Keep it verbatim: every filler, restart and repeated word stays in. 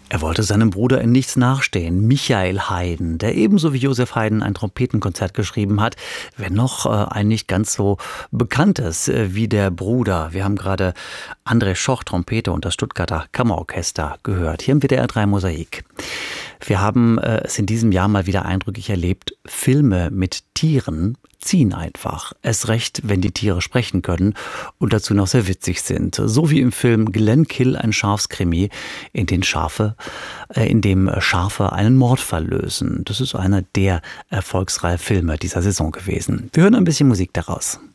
Er wollte seinem Bruder in nichts nachstehen, Michael Haydn, der ebenso wie Joseph Haydn ein Trompetenkonzert geschrieben hat, wenn noch äh, ein nicht ganz so bekanntes äh, wie der Bruder. Wir haben gerade André Schoch, Trompete und das Stuttgarter Kammerorchester gehört, hier im W D R drei Mosaik. Wir haben äh, es in diesem Jahr mal wieder eindrücklich erlebt, Filme mit Tieren ziehen einfach. Erst recht, wenn die Tiere sprechen können und dazu noch sehr witzig sind. So wie im Film Glenkill, ein Schafskrimi, in, den Schafe, äh, in dem Schafe einen Mordfall lösen. Das ist einer der erfolgsreichen Filme dieser Saison gewesen. Wir hören ein bisschen Musik daraus.